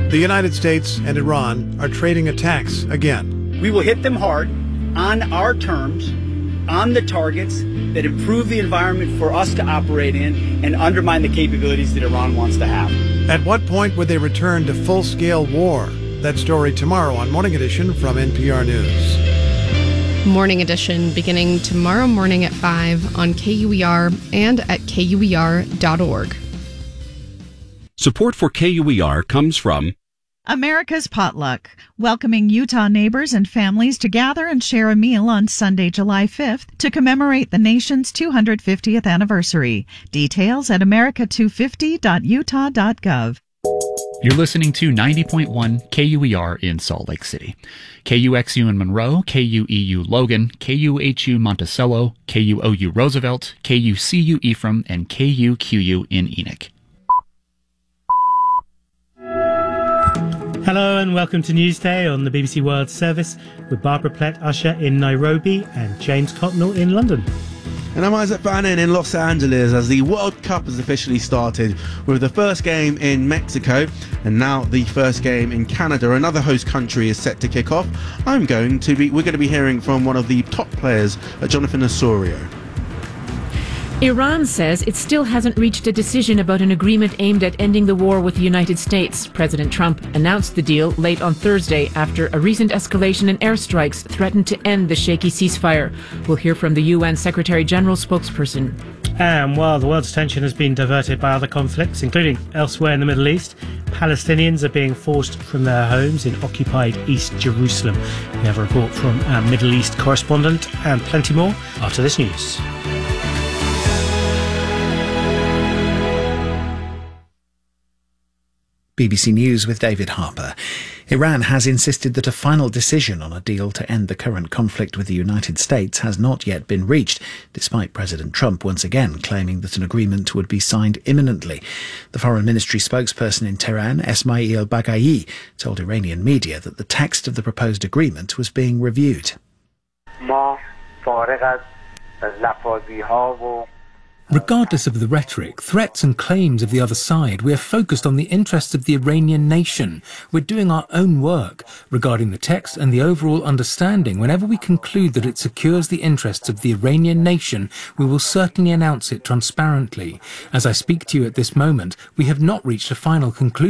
The United States and Iran are trading attacks again. We will hit them hard on our terms, on the targets that improve the environment for us to operate in and undermine the capabilities that Iran wants to have. At what point would they return to full-scale war? That story tomorrow on Morning Edition from NPR News. Morning Edition beginning tomorrow morning at 5 on KUER and at KUER.org. Support for KUER comes from America's Potluck, welcoming Utah neighbors and families to gather and share a meal on Sunday, July 5th to commemorate the nation's 250th anniversary. Details at america250.utah.gov. You're listening to 90.1 KUER in Salt Lake City, KUXU in Monroe, KUEU Logan, KUHU Monticello, KUOU Roosevelt, KUCU Ephraim, and KUQU in Enoch. Hello and welcome to Newsday on the BBC World Service with Barbara Plett-Usher in Nairobi and James Cotnell in London. And I'm Isaac Bannon in Los Angeles as the World Cup has officially started with the first game in Mexico and now the first game in Canada. Another host country is set to kick off. We're going to be hearing from one of the top players, Jonathan Osorio. Iran says it still hasn't reached a decision about an agreement aimed at ending the war with the United States. President Trump announced the deal late on Thursday after a recent escalation in airstrikes threatened to end the shaky ceasefire. We'll hear from the UN Secretary General spokesperson. And while the world's attention has been diverted by other conflicts, including elsewhere in the Middle East, Palestinians are being forced from their homes in occupied East Jerusalem. We have a report from our Middle East correspondent and plenty more after this news. BBC News with David Harper. Iran has insisted that a final decision on a deal to end the current conflict with the United States has not yet been reached, despite President Trump once again claiming that an agreement would be signed imminently. The Foreign Ministry spokesperson in Tehran, Esmail Baghaei, told Iranian media that the text of the proposed agreement was being reviewed. Regardless of the rhetoric, threats and claims of the other side, we are focused on the interests of the Iranian nation. We're doing our own work regarding the text and the overall understanding. Whenever we conclude that it secures the interests of the Iranian nation, we will certainly announce it transparently. As I speak to you at this moment, we have not reached a final conclusion.